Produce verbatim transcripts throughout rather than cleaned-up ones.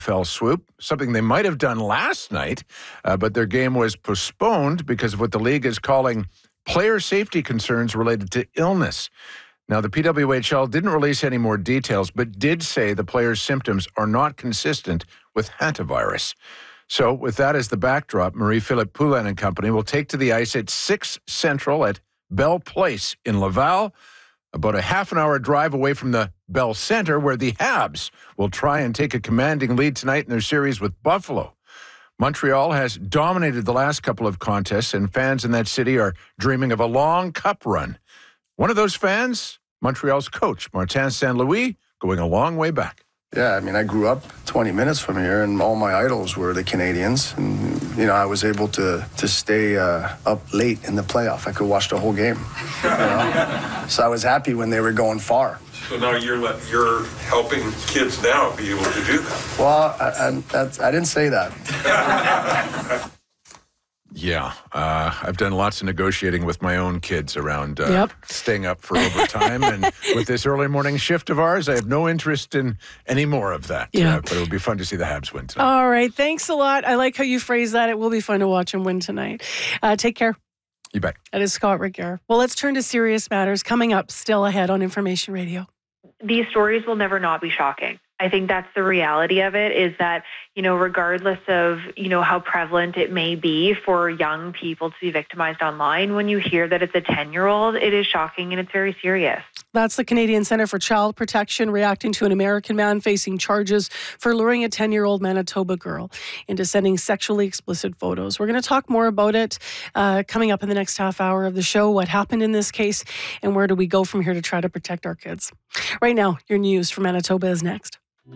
fell swoop, something they might have done last night, uh, but their game was postponed because of what the league is calling player safety concerns related to illness. Now, the P W H L didn't release any more details, but did say the players' symptoms are not consistent with hantavirus. So, with that as the backdrop, Marie-Philippe Poulin and company will take to the ice at six Central at Bell Place in Laval, about a half an hour drive away from the Bell Center, where the Habs will try and take a commanding lead tonight in their series with Buffalo. Montreal has dominated the last couple of contests, and fans in that city are dreaming of a long cup run. One of those fans, Montreal's coach, Martin Saint Louis, going a long way back. Yeah, I mean, I grew up twenty minutes from here, and all my idols were the Canadians. And, you know, I was able to to stay uh, up late in the playoff. I could watch the whole game. You know? So I was happy when they were going far. So now you're let, you're helping kids now be able to do that. Well, I, I, that's, I didn't say that. Yeah, uh, I've done lots of negotiating with my own kids around uh, yep. staying up for overtime. And with this early morning shift of ours, I have no interest in any more of that. Yeah. Uh, but it would be fun to see the Habs win tonight. All right. Thanks a lot. I like how you phrase that. It will be fun to watch them win tonight. Uh, take care. You bet. That is Scott Rigueur. Well, let's turn to serious matters coming up still ahead on Information Radio. These stories will never not be shocking. I think that's the reality of it, is that, you know, regardless of, you know, how prevalent it may be for young people to be victimized online, when you hear that it's a ten-year-old, it is shocking and it's very serious. That's the Canadian Centre for Child Protection reacting to an American man facing charges for luring a ten-year-old Manitoba girl into sending sexually explicit photos. We're going to talk more about it uh, coming up in the next half hour of the show, what happened in this case, and where do we go from here to try to protect our kids. Right now, your news from Manitoba is next.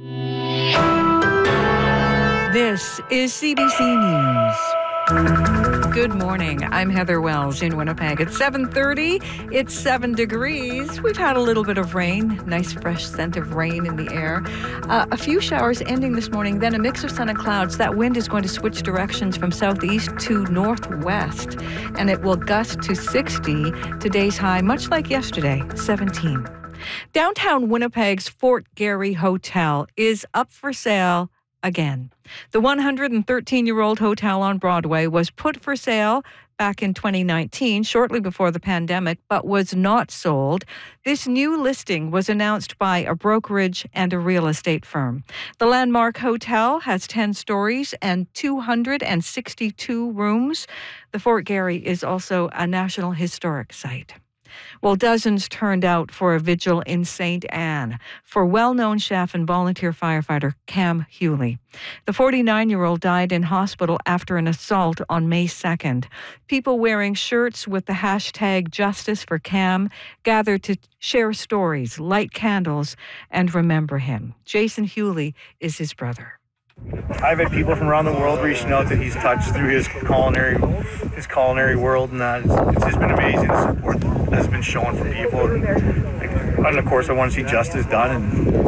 This is C B C News. Good morning. I'm Heather Wells in Winnipeg. It's seven thirty. It's seven degrees. We've had a little bit of rain. Nice fresh scent of rain in the air. Uh, a few showers ending this morning, then a mix of sun and clouds. That wind is going to switch directions from southeast to northwest, and it will gust to sixty. Today's high, much like yesterday, seventeen. Downtown Winnipeg's Fort Garry Hotel is up for sale again. The one hundred thirteen-year-old hotel on Broadway was put for sale back in twenty nineteen, shortly before the pandemic, but was not sold. This new listing was announced by a brokerage and a real estate firm. The Landmark Hotel has ten stories and two hundred sixty-two rooms. The Fort Garry is also a National Historic Site. Well, dozens turned out for a vigil in Saint Anne for well-known chef and volunteer firefighter Cam Hewley. The forty-nine-year-old died in hospital after an assault on May second. People wearing shirts with the hashtag Justice for Cam gathered to share stories, light candles, and remember him. Jason Hewley is his brother. I've had people from around the world reaching out that he's touched through his culinary, his culinary world, and that it's, it's just been amazing. The support that has been shown from people, and, and of course, I want to see justice done,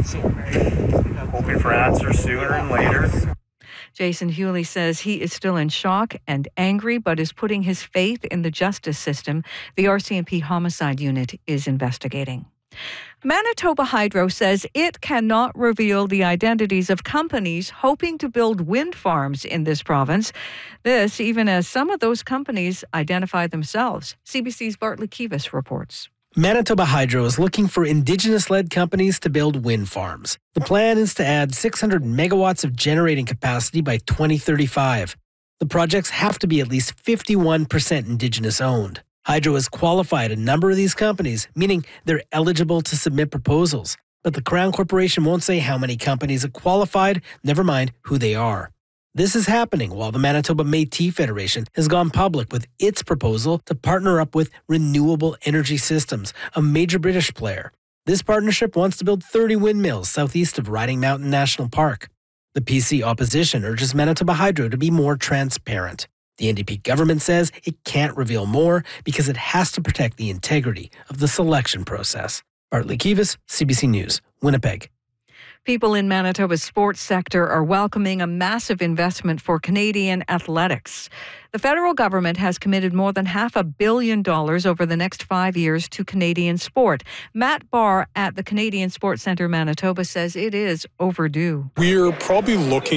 and hoping for answers sooner and later. Jason Hewley says he is still in shock and angry, but is putting his faith in the justice system. The R C M P Homicide Unit is investigating. Manitoba Hydro says it cannot reveal the identities of companies hoping to build wind farms in this province. This, even as some of those companies identify themselves. C B C's Bartley Kivas reports. Manitoba Hydro is looking for Indigenous-led companies to build wind farms. The plan is to add six hundred megawatts of generating capacity by twenty thirty-five. The projects have to be at least fifty-one percent Indigenous-owned. Hydro has qualified a number of these companies, meaning they're eligible to submit proposals. But the Crown Corporation won't say how many companies have qualified, never mind who they are. This is happening while the Manitoba Métis Federation has gone public with its proposal to partner up with Renewable Energy Systems, a major British player. This partnership wants to build thirty windmills southeast of Riding Mountain National Park. The P C opposition urges Manitoba Hydro to be more transparent. The N D P government says it can't reveal more because it has to protect the integrity of the selection process. Bartley Kivas, C B C News, Winnipeg. People in Manitoba's sports sector are welcoming a massive investment for Canadian athletics. The federal government has committed more than half a billion dollars over the next five years to Canadian sport. Matt Barr at the Canadian Sports Centre Manitoba says it is overdue. We're probably looking